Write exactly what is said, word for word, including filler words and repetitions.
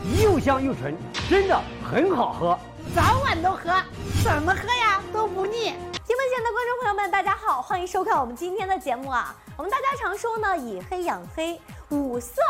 又香又纯，真的很好喝， 早晚都喝，怎么喝呀都不腻。 屏幕前的观众朋友们，大家好，欢迎收看我们今天的节目啊。我们大家常说呢，以黑养黑，五色